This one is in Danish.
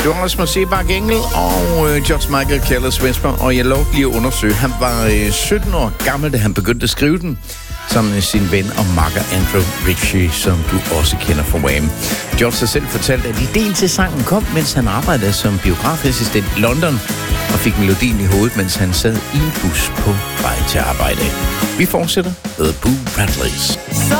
Det var også Marseille Engel og George Michael Careless Whisper, og jeg lovede lige at undersøge. Han var 17 år gammel, da han begyndte at skrive den, sammen med sin ven og makker Andrew Ritchie, som du også kender fra Wham. George har selv fortalt, at ideen til sangen kom, mens han arbejdede som biografassistent i London, og fik melodien i hovedet, mens han sad i en bus på vej til arbejde. Vi fortsætter med Boo Radleys.